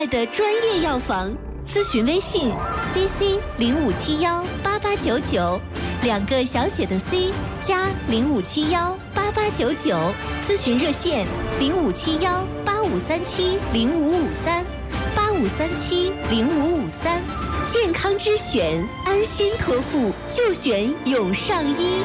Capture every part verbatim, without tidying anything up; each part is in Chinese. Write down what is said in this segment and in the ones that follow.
的专业药房，咨询微信 C C 零五七幺八八九九，两个小写的 C 加零五七幺八八九九，咨询热线零五七幺八五三七零五五三八五三七零五五三。健康之选，安心托付，就选永上医。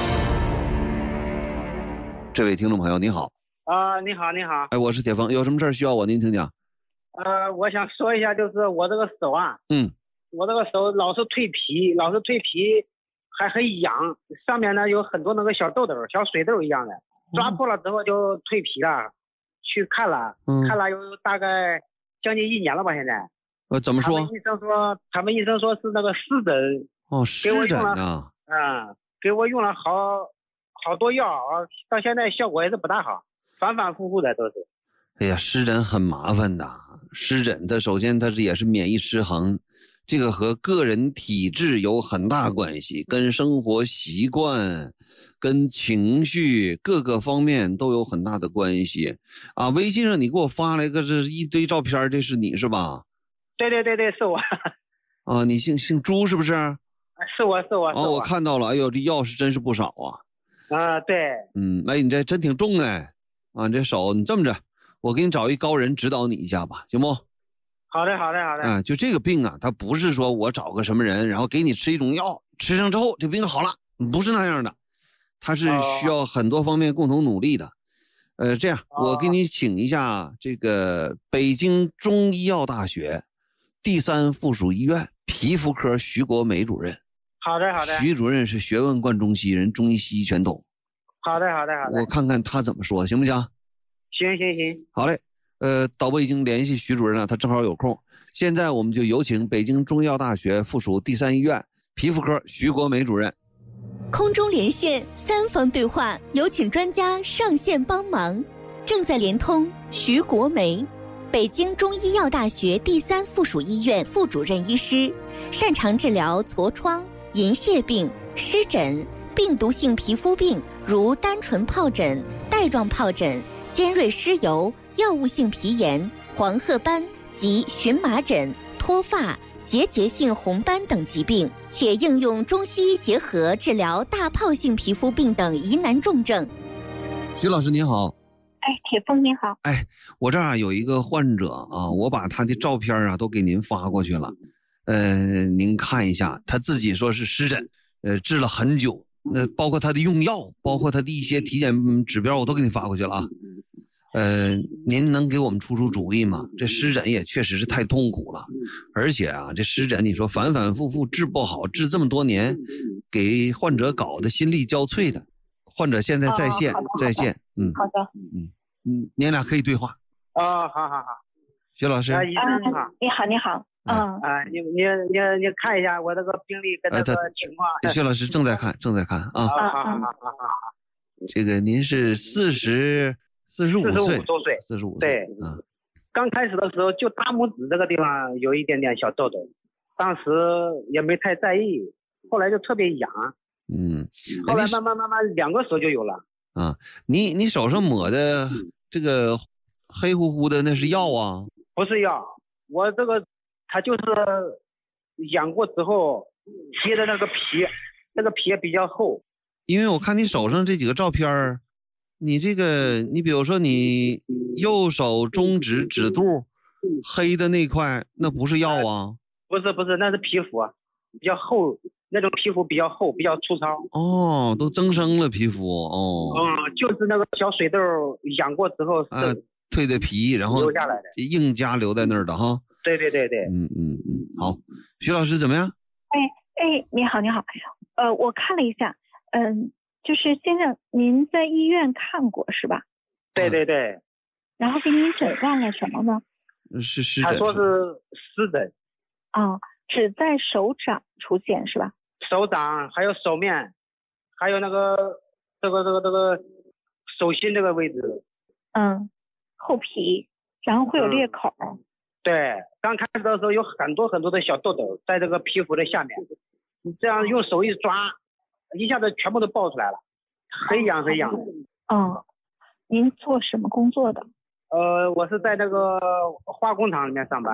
这位听众朋友你好。 啊、呃，你好，你好。 哎，我是铁峰，有什么事需要我您请讲。 呃，我想说一下，就是我这个手啊， 嗯， 我这个手老是蜕皮，老是蜕皮，还很痒，上面呢有很多那个小痘痘，小水痘一样的，抓破了之后就蜕皮了，去看了，嗯、看了有大概将近一年了吧，现在。 呃，怎么说？ 他们医生说，他们医生说是那个湿疹。 哦，湿疹啊。 嗯，给我用了好好多药，到现在效果也是不大好，反反复复的都是。 哎呀，湿疹很麻烦的。湿疹它首先它是也是免疫失衡，这个和个人体质有很大关系，跟生活习惯、跟情绪各个方面都有很大的关系啊。微信上你给我发了一个这一堆照片，这是你是吧？ 对对对对，是我。 啊，你姓姓朱是不是？ 是我是我。 哦，我看到了，哎呦，这药是真是不少啊。啊，对。 嗯，哎，你这真挺重哎，啊，你这手你这么着。我给你找一高人指导你一下吧，行不？ 好的，好的，好的。 啊，就这个病啊，它不是说我找个什么人，然后给你吃一种药，吃上之后这病好了，不是那样的，它是需要很多方面共同努力的。哦、呃，这样，我给你请一下这个北京中医药大学第三附属医院皮肤科徐国梅主任。 好的，好的。 徐主任是学问贯中西人，中医西医全懂。 好的，好的，好的。 我看看他怎么说，行不行？ 行行行， 好嘞，呃，导播已经联系徐主任了，他正好有空。现在我们就有请北京中医药大学附属第三医院皮肤科徐国梅主任。 空中连线三方对话，有请专家上线帮忙。正在连通徐国梅，北京中医药大学第三附属医院副主任医师，擅长治疗痤疮、银屑病、湿疹、病毒性皮肤病，如单纯疱疹、带状疱疹、尖锐湿疣、药物性皮炎、黄褐斑及荨麻疹、脱发、结节性红斑等疾病，且应用中西医结合治疗大疱性皮肤病等疑难重症。 徐老师您好。 哎，铁峰您好。 哎，我这儿有一个患者啊，我把他的照片啊都给您发过去了，呃，您看一下，他自己说是湿疹，呃，治了很久。那包括他的用药，包括他的一些体检指标，我都给你发过去了啊。呃，您能给我们出出主意吗？这湿疹也确实是太痛苦了，而且啊，这湿疹你说反反复复治不好，治这么多年，给患者搞得心力交瘁的。患者现在在线， 哦、 在线，嗯， 好的， 嗯嗯，您俩可以对话。 啊、哦，好好好， 徐老师， 啊，医生你好， 你好，你好。嗯啊，你你你你看一下我这个病历跟这个情况。 哎、薛老师正在看，正在看啊。 啊，好好好好好。 这个您是四十四十五岁， 四十五周岁， 四十五对， 啊。 刚开始的时候就大拇指这个地方有一点点小痘痘，当时也没太在意，后来就特别痒。 嗯。 后来慢慢慢慢两个手就有了。 啊，你你手上抹的这个黑乎乎的那是药啊？ 不是药，我这个。它就是养过之后贴的那个皮，那个皮也比较厚。 因为我看你手上这几个照片，你这个你比如说你右手中指指肚黑的那块，那不是药啊？ 不是不是，那是皮肤，比较厚，那种皮肤比较厚，比较粗糙。 哦，都增生了皮肤哦。 嗯，就是那个小水痘养过之后啊，蜕的皮，然后留下来的， 硬痂留在那儿的哈。 对对对对， 嗯嗯嗯，好，徐老师怎么样？ 哎哎，你好你好，呃，我看了一下，嗯，就是先生您在医院看过是吧？ 对对对。 然后给您诊断了什么呢？ 是湿疹。 他说是湿疹。 啊，只在手掌出现是吧？ 手掌还有手面，还有那个这个这个这个手心这个位置。 嗯，厚皮，然后会有裂口。 嗯对，刚开始的时候有很多很多的小痘痘在这个皮肤的下面，你这样用手一抓，一下子全部都爆出来了，很痒很痒。 嗯，您做什么工作的？ 呃，我是在那个化工厂里面上班。